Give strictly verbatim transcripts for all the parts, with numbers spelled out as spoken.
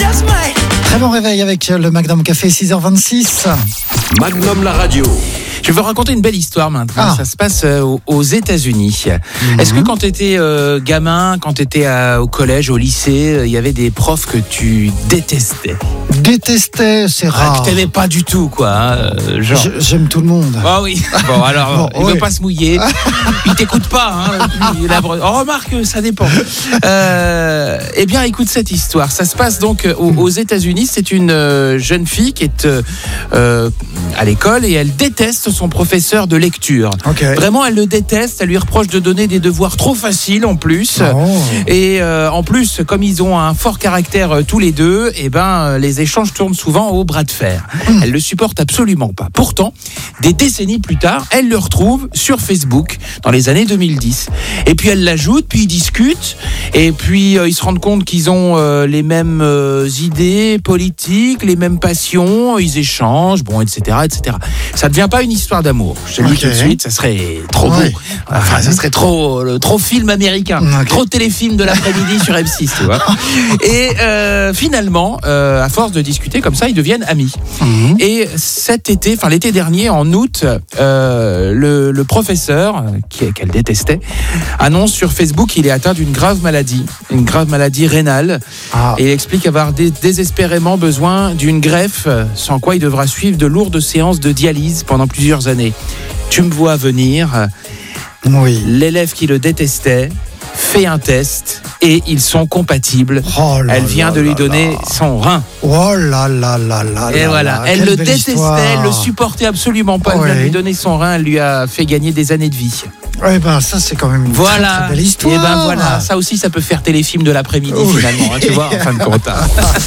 Très bon réveil avec le Magnum Café, six heures vingt-six. Magnum la radio. Je vais vous raconter une belle histoire maintenant. Ah. Ça se passe euh, aux, aux États-Unis. Mm-hmm. Est-ce que quand tu étais euh, gamin, quand tu étais au collège, au lycée, il euh, y avait des profs que tu détestais? Détestais, c'est Ah, rare. que t'aimais pas du tout, quoi. Hein, euh, genre. Je- J'aime tout le monde. Ah oui. Bon, alors, Bon, il oui. veut pas se mouiller. Il t'écoute pas. Hein, puis la bre- oh, remarque, ça dépend. Euh, eh bien, écoute cette histoire. Ça se passe donc aux, aux États-Unis. C'est une euh, jeune fille qui est euh, euh, à l'école et elle déteste son professeur de lecture. Ok. Vraiment, elle le déteste. Elle lui reproche de donner des devoirs trop faciles en plus. Oh. Et euh, en plus, comme ils ont un fort caractère euh, tous les deux, eh ben, euh, les échanges tournent souvent au bras de fer. Elle le supporte absolument pas. Pourtant, des décennies plus tard, elle le retrouve sur Facebook dans les années deux mille dix. Et puis elle l'ajoute, puis ils discutent, et puis euh, ils se rendent compte qu'ils ont euh, les mêmes euh, idées politiques, les mêmes passions, ils échangent, bon, et cetera, et cetera. Ça ne devient pas une histoire d'amour. Je te le dis Ok. tout de suite, ça serait trop beau. Ouais. Enfin, ça serait trop, euh, trop film américain, Ok. trop téléfilm de l'après-midi sur M six, tu vois. Et euh, finalement, euh, à force de discuter comme ça, ils deviennent amis. Mhm. Et cet été, enfin l'été dernier, en août, euh, le, le professeur, qui, qu'elle détestait, annonce sur Facebook qu'il est atteint d'une grave maladie, une grave maladie rénale. Ah. Et il explique avoir dé- désespérément besoin d'une greffe, sans quoi il devra suivre de lourdes séances de dialyse pendant plusieurs années. Tu me vois venir, Oui. l'élève qui le détestait fait un test et ils sont compatibles. Oh là Elle vient là de lui là donner là. son rein. Oh là là là là Et là voilà, là, elle quelle le belle détestait, histoire. elle le supportait absolument pas. Elle vient de Ouais. lui donner son rein, elle lui a fait gagner des années de vie. Eh ben, ça, c'est quand même une très, Voilà. très belle histoire. Et ben voilà, ça aussi, ça peut faire téléfilm de l'après-midi Oui. finalement, hein, tu vois, en fin de compte. hein.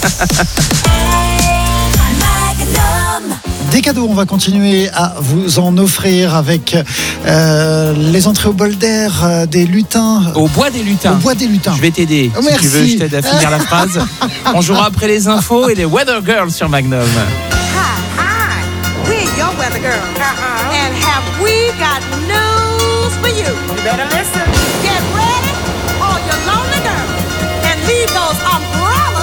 Des cadeaux, on va continuer à vous en offrir avec euh, les entrées au bol d'air euh, des lutins. Au bois des lutins. Au bois des lutins. Je vais t'aider. Oh, si merci. tu veux, je t'aide à finir la phrase. On jouera après les infos et les Weather Girls sur Magnum. Hi, hi. We're your weather girls. Uh-huh. And have we